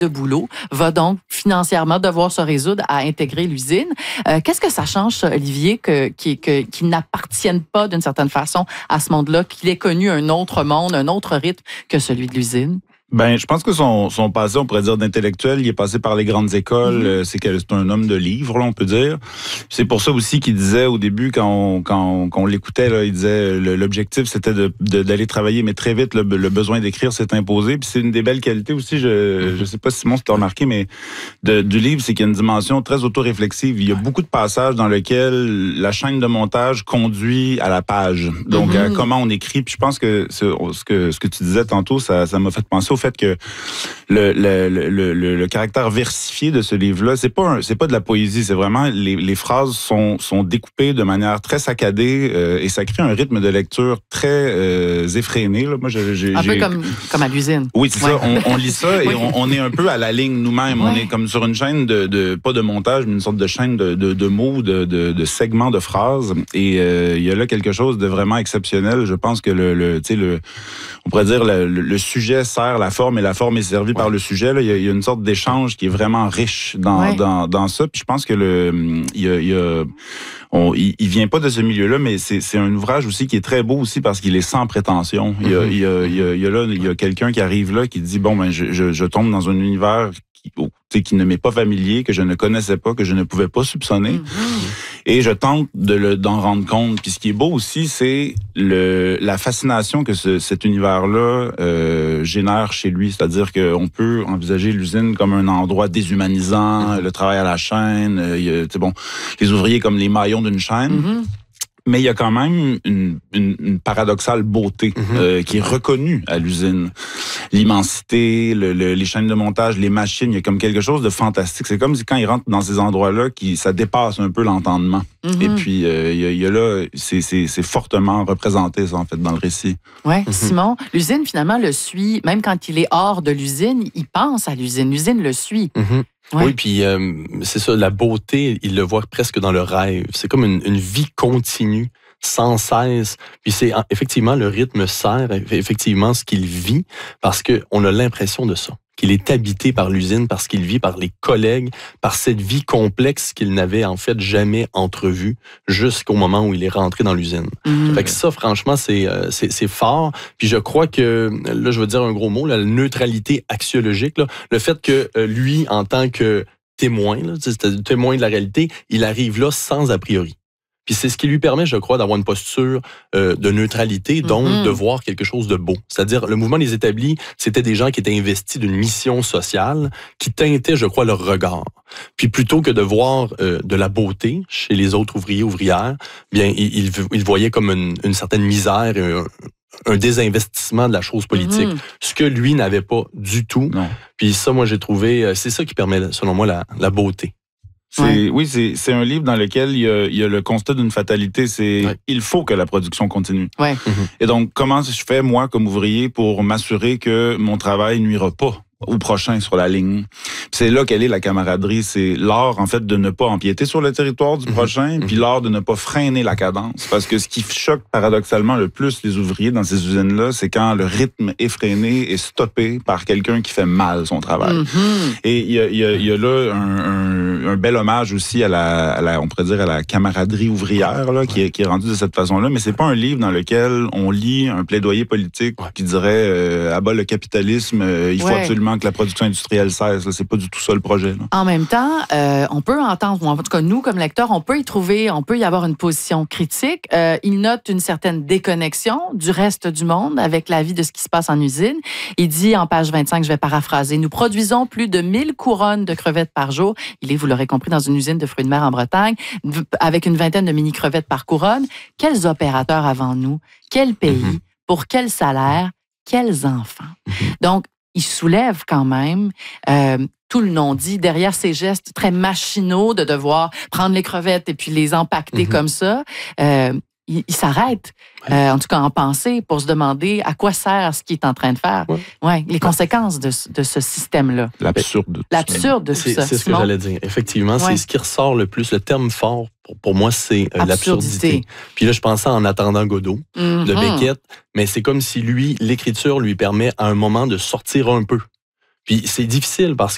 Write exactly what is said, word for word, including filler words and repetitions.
de boulot, va donc financièrement devoir se résoudre à intégrer l'usine. Euh, qu'est-ce que ça change, Olivier, que, qu'il, que, qu'il n'appartienne pas d'une certaine façon à ce monde-là, qu'il ait connu un autre monde, un autre rythme que celui de l'usine? Ben, je pense que son, son passé, on pourrait dire d'intellectuel, il est passé par les grandes écoles. Mm-hmm. C'est que c'est un homme de livres, là, on peut dire. C'est pour ça aussi qu'il disait au début, quand on, quand on, quand on l'écoutait, là, il disait le, l'objectif c'était de, de, d'aller travailler, mais très vite le, le besoin d'écrire s'est imposé. Puis c'est une des belles qualités aussi. Je, mm-hmm. je sais pas Simon si tu as remarqué, mais de, du livre, c'est qu'il y a une dimension très autoréflexive. Il y a beaucoup de passages dans lesquels la chaîne de montage conduit à la page. Donc mm-hmm. à comment on écrit. Puis je pense que ce, ce que ce que tu disais tantôt, ça, ça m'a fait penser au fait que le, le, le, le, le caractère versifié de ce livre-là, c'est pas un, c'est pas de la poésie, c'est vraiment les, les phrases sont, sont découpées de manière très saccadée euh, et ça crée un rythme de lecture très euh, effréné. Là. Moi, j'ai, j'ai, un j'ai... peu comme, comme à l'usine. Oui, c'est ouais. ça. On, on lit ça et oui. on, on est un peu à la ligne nous-mêmes. Ouais. On est comme sur une chaîne de, de pas de montage, mais une sorte de chaîne de, de, de mots, de, de, de segments de phrases. Et euh, il y a là quelque chose de vraiment exceptionnel. Je pense que le, le tu sais le, on pourrait dire le, le, le sujet sert la forme et la forme est servie ouais. par le sujet. Là. Il, y a, il y a une sorte d'échange qui est vraiment riche dans, ouais. dans, dans ça. Puis je pense que le, il y a, il y a on, il, il vient pas de ce milieu-là, mais c'est, c'est un ouvrage aussi qui est très beau aussi parce qu'il est sans prétention. Il y a, il y a, il y a, il y a là, il y a quelqu'un qui arrive là qui dit bon ben je, je, je tombe dans un univers qui, oh, qui ne m'est pas familier, que je ne connaissais pas, que je ne pouvais pas soupçonner. Mm-hmm. Et je tente de le, d'en rendre compte. Puis ce qui est beau aussi, c'est le, la fascination que ce, cet univers-là euh, génère chez lui. C'est-à-dire qu'on peut envisager l'usine comme un endroit déshumanisant, mm-hmm. le travail à la chaîne, euh, il y a, bon, les ouvriers comme les maillons d'une chaîne. Mm-hmm. Mais il y a quand même une, une, une paradoxale beauté mm-hmm. euh, qui est reconnue à l'usine. L'immensité, le, le, les chaînes de montage, les machines, il y a comme quelque chose de fantastique. C'est comme si quand ils rentrent dans ces endroits-là, qui, ça dépasse un peu l'entendement. Mm-hmm. Et puis, euh, il, y a, il y a là, c'est, c'est, c'est fortement représenté, ça, en fait, dans le récit. Oui, mm-hmm. Simon, l'usine, finalement, le suit. Même quand il est hors de l'usine, il pense à l'usine. L'usine le suit. Mm-hmm. Ouais. Oui, puis euh, c'est ça, la beauté, il le voit presque dans le rêve. C'est comme une, une vie continue, sans cesse. Puis c'est effectivement, le rythme sert effectivement ce qu'il vit, parce qu'on a l'impression de ça, qu'il est habité par l'usine, parce qu'il vit par les collègues, par cette vie complexe qu'il n'avait en fait jamais entrevue jusqu'au moment où il est rentré dans l'usine. Mmh. Fait que ça, franchement, c'est, c'est, c'est fort. Puis je crois que, là, je veux dire un gros mot, là, la neutralité axiologique, là, le fait que euh, lui, en tant que témoin, là, c'est témoin de la réalité, il arrive là sans a priori. Puis c'est ce qui lui permet, je crois, d'avoir une posture euh, de neutralité, donc mm-hmm. de voir quelque chose de beau. C'est-à-dire, le mouvement des établis, c'était des gens qui étaient investis d'une mission sociale qui teintait, je crois, leur regard. Puis plutôt que de voir euh, de la beauté chez les autres ouvriers, ouvrières, bien, ils il, il voyaient comme une, une certaine misère et un, un désinvestissement de la chose politique. Mm-hmm. Ce que lui n'avait pas du tout. Non. Puis ça, moi, j'ai trouvé, c'est ça qui permet, selon moi, la, la beauté. C'est, ouais. Oui, c'est, c'est un livre dans lequel il y a, il y a le constat d'une fatalité, c'est ouais. il faut que la production continue. Ouais. Mm-hmm. Et donc, comment je fais, moi, comme ouvrier, pour m'assurer que mon travail nuira pas au prochain sur la ligne. Puis c'est là qu'elle est la camaraderie, c'est l'art en fait de ne pas empiéter sur le territoire du prochain, mmh. puis l'art de ne pas freiner la cadence. Parce que ce qui choque paradoxalement le plus les ouvriers dans ces usines-là, c'est quand le rythme effréné est stoppé par quelqu'un qui fait mal son travail. Mmh. Et il y a, y, a, y a là un, un, un bel hommage aussi à la, à la, on pourrait dire à la camaraderie ouvrière là, qui est, qui est rendue de cette façon-là. Mais c'est pas un livre dans lequel on lit un plaidoyer politique ouais. qui dirait euh, abat le capitalisme, euh, il faut ouais. absolument que la production industrielle cesse. Là. C'est pas du tout ça le projet. Là. En même temps, euh, on peut entendre, ou en tout cas nous comme lecteurs, on peut y trouver, on peut y avoir une position critique. Euh, il note une certaine déconnexion du reste du monde avec la vie de ce qui se passe en usine. Il dit en page vingt-cinq, je vais paraphraser, nous produisons plus de mille couronnes de crevettes par jour. Il est, vous l'aurez compris, dans une usine de fruits de mer en Bretagne, avec une vingtaine de mini-crevettes par couronne. Quels opérateurs avant nous? Quel pays? Mm-hmm. Pour quel salaire? Quels enfants? Mm-hmm. Donc, il soulève quand même euh, tout le non-dit derrière ces gestes très machinaux de devoir prendre les crevettes et puis les empaqueter mm-hmm. comme ça. Euh, il, il s'arrête, ouais. euh, en tout cas en pensée, pour se demander à quoi sert ce qu'il est en train de faire. Ouais. Ouais, les conséquences de, de ce système-là. L'absurde. L'absurde de tout c'est, ça. C'est ce que j'allais dire. Effectivement, ouais. c'est ce qui ressort le plus. Le terme fort, pour, pour moi, c'est euh, l'absurdité. Puis là, je pensais en attendant Godot, mm-hmm. de Beckett, mais c'est comme si lui, l'écriture lui permet à un moment de sortir un peu. Puis c'est difficile parce